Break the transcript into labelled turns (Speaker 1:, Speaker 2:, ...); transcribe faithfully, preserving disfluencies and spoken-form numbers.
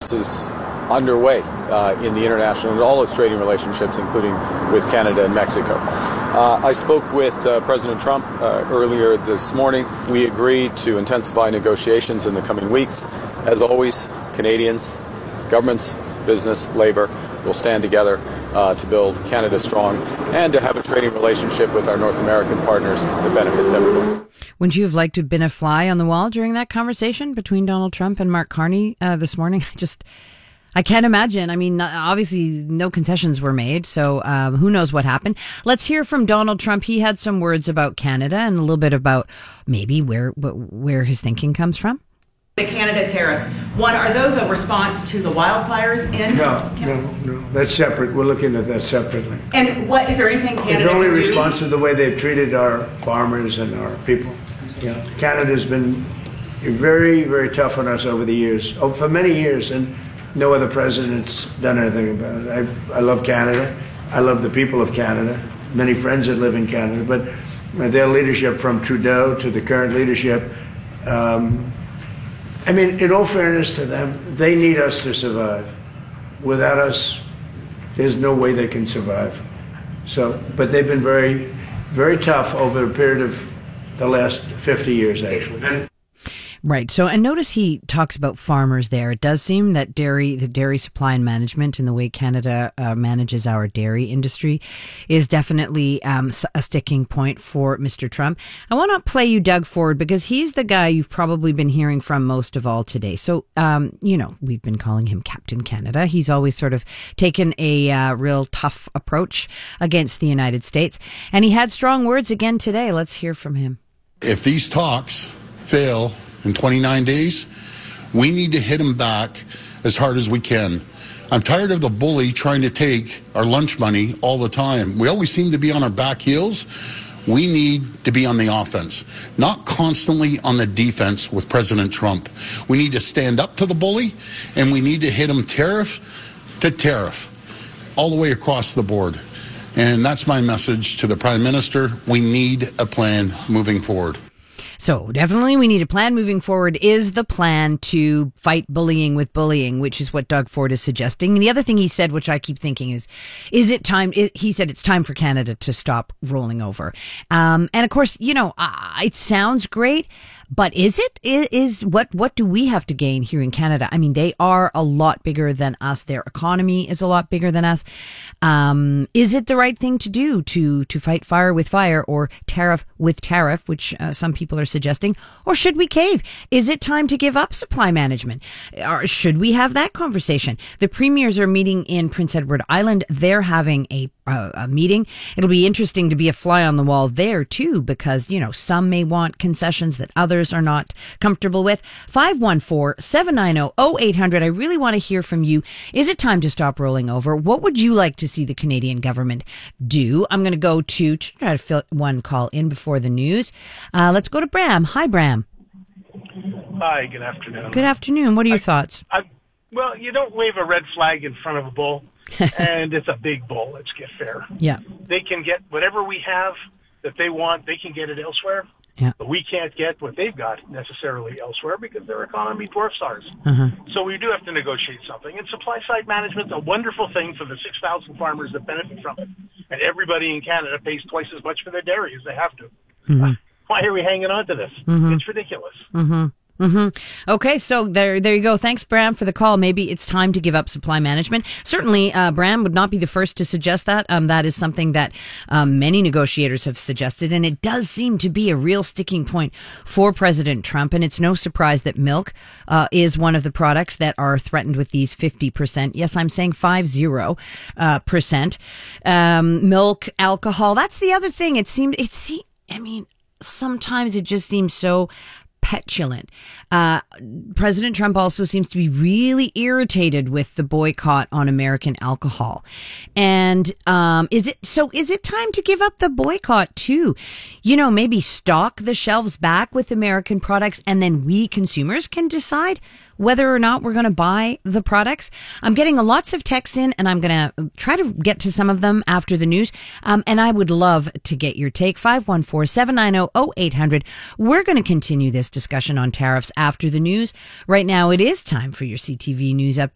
Speaker 1: is underway uh, in the international and all its trading relationships, including with Canada and Mexico. Uh, I spoke with uh, President Trump uh, earlier this morning. We agreed to intensify negotiations in the coming weeks. As always, Canadians, governments, business, labor will stand together uh, to build Canada strong and to have a trading relationship with our North American partners that benefits everyone.
Speaker 2: Wouldn't you have liked to have been a fly on the wall during that conversation between Donald Trump and Mark Carney uh, this morning? I just... I can't imagine. I mean, obviously no concessions were made, so um, who knows what happened. Let's hear from Donald Trump. He had some words about Canada and a little bit about maybe where where his thinking comes from.
Speaker 3: The Canada tariffs. One, are those a response to the wildfires in
Speaker 4: No,
Speaker 3: Canada?
Speaker 4: no, no. That's separate. We're looking at that separately.
Speaker 3: And what, is there anything Canada
Speaker 4: It's only
Speaker 3: can do?
Speaker 4: response to the way they've treated our farmers and our people. Yeah. Canada's been very, very tough on us over the years, oh, for many years, and no other president's done anything about it. I, I love Canada. I love the people of Canada. Many friends that live in Canada, but their leadership, from Trudeau to the current leadership, um, I mean, in all fairness to them, they need us to survive. Without us, there's no way they can survive. So, but they've been very, very tough over a period of the last fifty years, actually.
Speaker 2: Right. So, and notice he talks about farmers there. It does seem that dairy, the dairy supply and management and the way Canada uh, manages our dairy industry is definitely um, a sticking point for Mister Trump. I want to play you Doug Ford because he's the guy you've probably been hearing from most of all today. So, um, you know, we've been calling him Captain Canada. He's always sort of taken a uh, real tough approach against the United States. And he had strong words again today. Let's hear from him.
Speaker 5: If these talks fail in twenty-nine days, we need to hit them back as hard as we can. I'm tired of the bully trying to take our lunch money all the time. We always seem to be on our back heels. We need to be on the offense, not constantly on the defense with President Trump. We need to stand up to the bully, and we need to hit him tariff to tariff, all the way across the board. And that's my message to the Prime Minister. We need a plan moving forward.
Speaker 2: So definitely we need a plan moving forward. Is the plan to fight bullying with bullying, which is what Doug Ford is suggesting. And the other thing he said, which I keep thinking is, is it time, he said it's time for Canada to stop rolling over. Um, and of course, you know, uh, it sounds great, but is it, is, is what, what do we have to gain here in Canada? I mean, they are a lot bigger than us. Their economy is a lot bigger than us. Um, is it the right thing to do to, to fight fire with fire or tariff with tariff, which uh, some people are suggesting, or should we cave? Is it time to give up supply management? Or should we have that conversation? The premiers are meeting in Prince Edward Island. They're having a uh, a meeting. It'll be interesting to be a fly on the wall there too, because, you know, some may want concessions that others are not comfortable with. five one four, seven nine zero, zero eight hundred. I really want to hear from you. Is it time to stop rolling over? What would you like to see the Canadian government do? I'm going to go to, to try to fill one call in before the news. Uh, let's go to Bram. Hi, Bram.
Speaker 6: Hi, good afternoon.
Speaker 2: Good afternoon. What are your
Speaker 6: I,
Speaker 2: thoughts?
Speaker 6: I, well, you don't wave a red flag in front of a bull, and it's a big bull. Let's get fair.
Speaker 2: Yeah.
Speaker 6: They can get whatever we have that they want. They can get it elsewhere.
Speaker 2: Yeah.
Speaker 6: But we can't get what they've got necessarily elsewhere because their economy dwarfs ours.
Speaker 2: Uh-huh.
Speaker 6: So we do have to negotiate something. And supply side management is a wonderful thing for the six thousand farmers that benefit from it. And everybody in Canada pays twice as much for their dairy as they have to.
Speaker 2: Mm-hmm.
Speaker 6: Why are we hanging on to this?
Speaker 2: Mm-hmm.
Speaker 6: It's ridiculous.
Speaker 2: Mm-hmm. Mm-hmm. Okay, so there, there you go. Thanks, Bram, for the call. Maybe it's time to give up supply management. Certainly, uh, Bram would not be the first to suggest that. Um, that is something that um, many negotiators have suggested, and it does seem to be a real sticking point for President Trump. And it's no surprise that milk uh, is one of the products that are threatened with these fifty percent. Yes, I'm saying five zero uh, percent. Um, milk, alcohol. That's the other thing. It seemed. It seemed. I mean, sometimes it just seems so petulant. Uh, President Trump also seems to be really irritated with the boycott on American alcohol. And um, is it so? Is it time to give up the boycott too? You know, maybe stock the shelves back with American products, and then we consumers can decide whether or not we're going to buy the products. I'm getting lots of texts in, and I'm going to try to get to some of them after the news. Um, and I would love to get your take. five one four, seven nine zero, zero eight hundred. We're going to continue this discussion on tariffs after the news. Right now, it is time for your C T V News Update.